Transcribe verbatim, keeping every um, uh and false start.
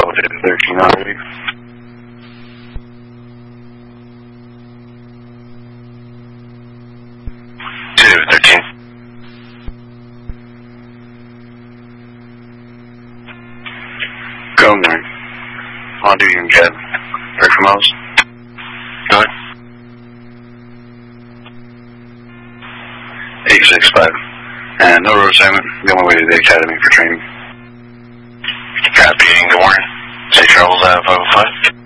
Bravo to thirteen already. two thirteen. Go nine. On duty in Jed. Ready for Mouse? Go ahead. eight six five. And no road assignment. Be on my way to the academy for training. Copy, good morning. Safe travels out of five oh five.